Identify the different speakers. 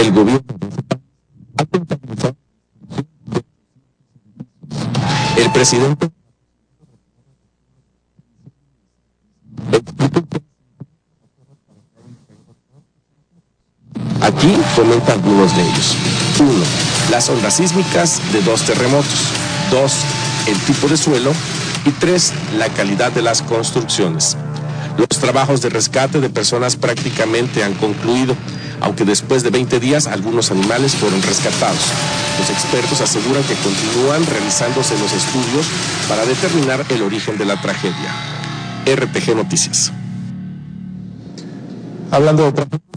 Speaker 1: El gobierno el presidente aquí comenta algunos de ellos. 1. Las ondas sísmicas de 2 terremotos. 2. El tipo de suelo. Y 3. La calidad de las construcciones. Los trabajos de rescate de personas prácticamente han concluido, aunque después de 20 días algunos animales fueron rescatados. Los expertos aseguran que continúan realizándose los estudios para determinar el origen de la tragedia. RPG Noticias.
Speaker 2: Hablando de